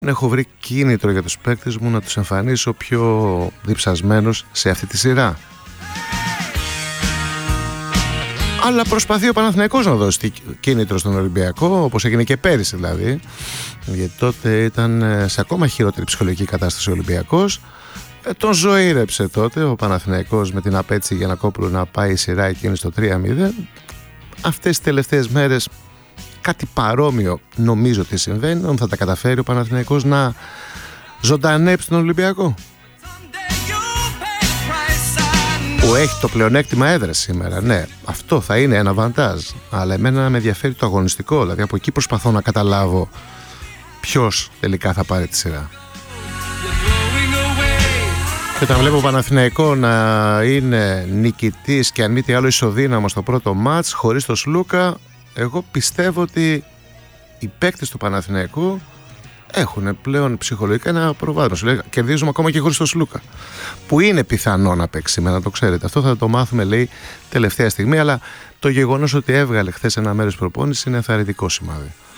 έχω βρει κίνητρο για τους παίκτες μου να τους εμφανίσω πιο διψασμένους σε αυτή τη σειρά. Αλλά προσπαθεί ο Παναθηναϊκός να δώσει κίνητρο στον Ολυμπιακό, όπως έγινε και πέρυσι δηλαδή, γιατί τότε ήταν σε ακόμα χειρότερη ψυχολογική κατάσταση ο Ολυμπιακός. Τον ζωήρεψε τότε ο Παναθηναϊκός με την απέτηση Γιαννακόπουλου να πάει η σειρά εκείνη στο 3-0. Αυτές τις τελευταίες μέρες κάτι παρόμοιο νομίζω ότι συμβαίνει, όμως θα τα καταφέρει ο Παναθηναϊκός να ζωντανέψει τον Ολυμπιακό, που έχει το πλεονέκτημα έδρας σήμερα. Ναι, αυτό θα είναι ένα βαντάζ, αλλά εμένα με ενδιαφέρει το αγωνιστικό, δηλαδή από εκεί προσπαθώ να καταλάβω ποιος τελικά θα πάρει τη σειρά. Και όταν βλέπω Παναθηναϊκό να είναι νικητής και αν μη τι άλλο ισοδύναμο στο πρώτο μάτς χωρίς το Σλούκα, εγώ πιστεύω ότι οι παίκτες του Παναθηναϊκού έχουν πλέον ψυχολογικά ένα προβάδισμα. Κερδίζουμε ακόμα και χωρίς το Σλούκα, που είναι πιθανό να παίξει σήμερα, να το ξέρετε. Αυτό θα το μάθουμε, τελευταία στιγμή, αλλά το γεγονός ότι έβγαλε χθες ένα μέρος προπόνηση είναι ενθαρρυντικό σημάδι.